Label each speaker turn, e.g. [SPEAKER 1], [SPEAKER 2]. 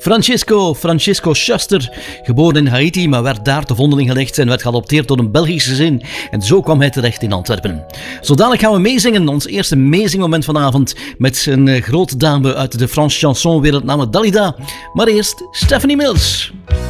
[SPEAKER 1] Francisco Schuster, geboren in Haiti, maar werd daar te vondeling gelegd en werd geadopteerd door een Belgisch gezin. En zo kwam hij terecht in Antwerpen. Zo dadelijk gaan we meezingen, ons eerste meezingmoment vanavond, met een grote dame uit de Franse chansonwereld, namelijk Dalida. Maar eerst Stephanie Mills.